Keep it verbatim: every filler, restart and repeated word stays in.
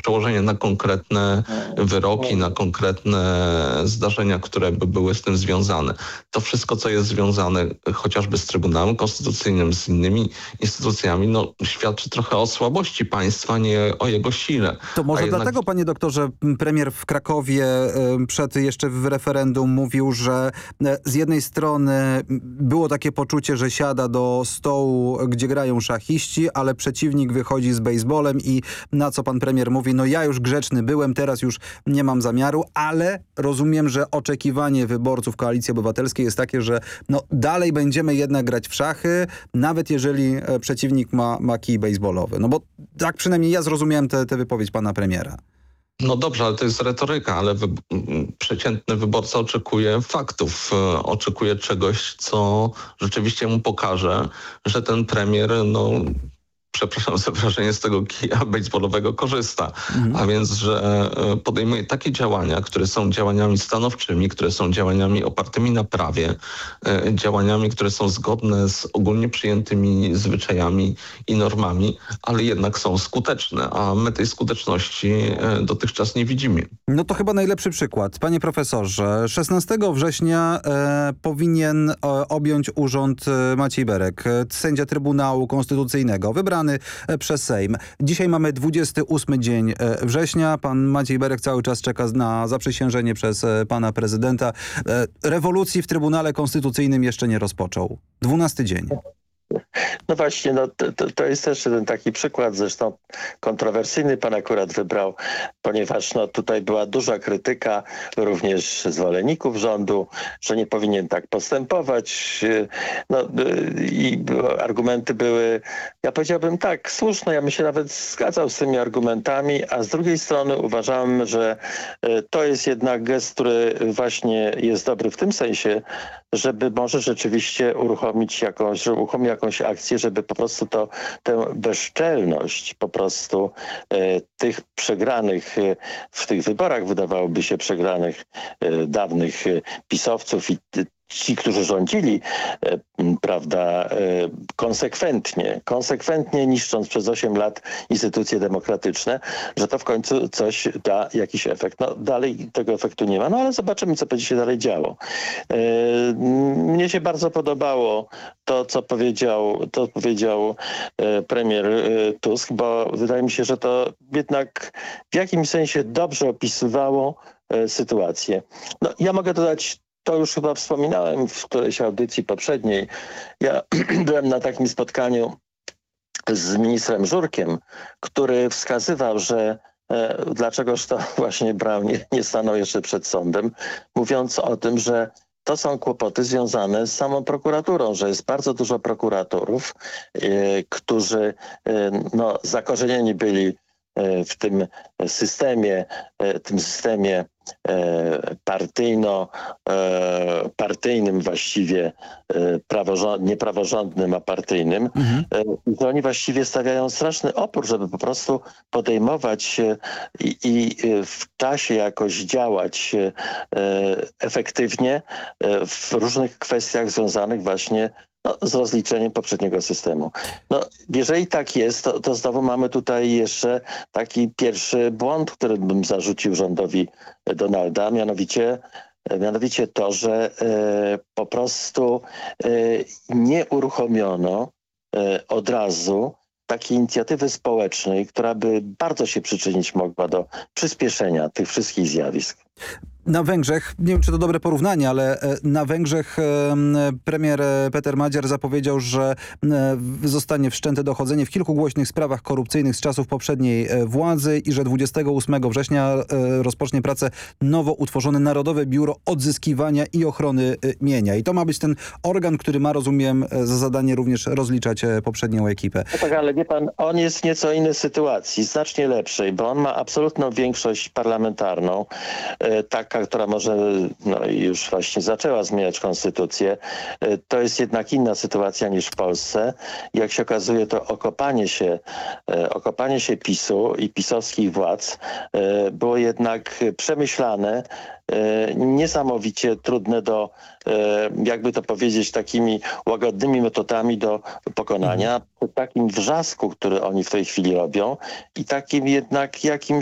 przełożenie na konkretne wyroki, na konkretne zdarzenia, które by były z tym związane. To wszystko, co jest związane chociażby z Trybunałem Konstytucyjnym, z innymi instytucjami, no, świadczy trochę o słabości państwa, nie o jego sile. To może jednak... dlatego, panie doktorze, premier w Krakowie przed jeszcze w referendum mówił, że z jednej strony było takie poczucie, że siada do stołu, gdzie grają szachiści, ale przeciwnik wychodzi z bejsbolem i na co pan premier mówi, no ja już grzeczny byłem, teraz już nie mam zamiaru, ale rozumiem, że oczekiwanie wyborców Koalicji Obywatelskiej jest takie, że no dalej będziemy jednak grać w szachy, nawet jeżeli przeciwnik ma, ma kij bejsbolowy. No bo tak przynajmniej ja zrozumiałem tę wypowiedź pana premiera. No dobrze, ale to jest retoryka, ale wy... przeciętny wyborca oczekuje faktów, oczekuje czegoś, co rzeczywiście mu pokaże, że ten premier, no przepraszam za wrażenie, z tego kija bejsbolowego korzysta. Mhm. A więc, że podejmuje takie działania, które są działaniami stanowczymi, które są działaniami opartymi na prawie, działaniami, które są zgodne z ogólnie przyjętymi zwyczajami i normami, ale jednak są skuteczne, a my tej skuteczności dotychczas nie widzimy. No to chyba najlepszy przykład. Panie profesorze, szesnastego września e, powinien e, objąć urząd e, Maciej Berek, sędzia Trybunału Konstytucyjnego, wybrany przez Sejm. Dzisiaj mamy dwudziesty ósmy dzień września. Pan Maciej Berek cały czas czeka na zaprzysiężenie przez pana prezydenta. Rewolucji w Trybunale Konstytucyjnym jeszcze nie rozpoczął. dwunasty dzień. No właśnie, no to, to jest też jeden taki przykład, zresztą kontrowersyjny pan akurat wybrał, ponieważ no tutaj była duża krytyka również zwolenników rządu, że nie powinien tak postępować. No i argumenty były, ja powiedziałbym tak, słuszne, ja bym się nawet zgadzał z tymi argumentami, a z drugiej strony uważam, że to jest jednak gest, który właśnie jest dobry w tym sensie, żeby może rzeczywiście uruchomić jakąś, żeby uruchomić jakąś akcję, żeby po prostu to, tę bezczelność po prostu e, tych przegranych e, w tych wyborach, wydawałoby się przegranych e, dawnych e, pisowców i ci, którzy rządzili, e, prawda, e, konsekwentnie, konsekwentnie niszcząc przez osiem lat instytucje demokratyczne, że to w końcu coś da, jakiś efekt. No dalej tego efektu nie ma, no ale zobaczymy, co będzie się dalej działo. E, mnie się bardzo podobało to, co powiedział, to powiedział e, premier e, Tusk, bo wydaje mi się, że to jednak w jakimś sensie dobrze opisywało e, sytuację. No, ja mogę dodać, to już chyba wspominałem w którejś audycji poprzedniej. Ja byłem na takim spotkaniu z ministrem Żurkiem, który wskazywał, że e, dlaczegoż to właśnie Braun nie, nie stanął jeszcze przed sądem, mówiąc o tym, że to są kłopoty związane z samą prokuraturą, że jest bardzo dużo prokuratorów, e, którzy e, no, zakorzenieni byli w tym systemie, tym systemie partyjno, partyjnym właściwie, niepraworządnym, a partyjnym, mhm. że oni właściwie stawiają straszny opór, żeby po prostu podejmować i, i w czasie jakoś działać efektywnie w różnych kwestiach związanych właśnie No, z rozliczeniem poprzedniego systemu. No, jeżeli tak jest, to, to znowu mamy tutaj jeszcze taki pierwszy błąd, który bym zarzucił rządowi Donalda, mianowicie, mianowicie to, że e, po prostu e, nie uruchomiono e, od razu takiej inicjatywy społecznej, która by bardzo się przyczynić mogła do przyspieszenia tych wszystkich zjawisk. Na Węgrzech, nie wiem czy to dobre porównanie, ale na Węgrzech premier Peter Magyar zapowiedział, że zostanie wszczęte dochodzenie w kilku głośnych sprawach korupcyjnych z czasów poprzedniej władzy i że dwudziestego ósmego września rozpocznie pracę nowo utworzone Narodowe Biuro Odzyskiwania i Ochrony Mienia. I to ma być ten organ, który ma, rozumiem, za zadanie również rozliczać poprzednią ekipę. No tak, ale wie pan, on jest w nieco innej sytuacji, znacznie lepszej, bo on ma absolutną większość parlamentarną, tak która może no, już właśnie zaczęła zmieniać konstytucję. To jest jednak inna sytuacja niż w Polsce. Jak się okazuje, to okopanie się, okopanie się PiSu i pisowskich władz było jednak przemyślane, niesamowicie trudne do, jakby to powiedzieć, takimi łagodnymi metodami do pokonania. Po takim wrzasku, który oni w tej chwili robią i takim jednak jakimś